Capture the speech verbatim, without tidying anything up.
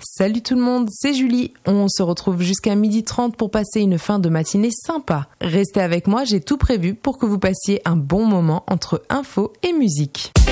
Salut tout le monde, c'est Julie. On se retrouve jusqu'à midi trente pour passer une fin de matinée sympa. Restez avec moi, j'ai tout prévu pour que vous passiez un bon moment entre info et musique.